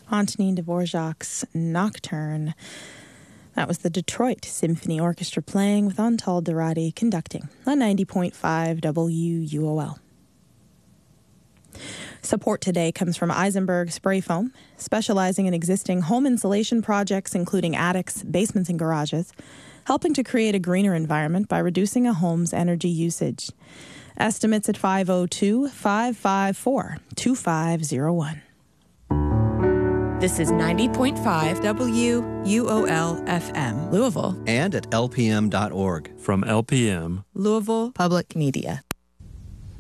Antonin Dvorak's Nocturne. That was the Detroit Symphony Orchestra playing with Antal Dorati conducting on 90.5 WUOL. Support today comes from Eisenberg Spray Foam, specializing in existing home insulation projects including attics, basements, and garages, helping to create a greener environment by reducing a home's energy usage. Estimates at 502-554-2501. This is 90.5 WUOL FM, Louisville. And at lpm.org. From LPM, Louisville Public Media.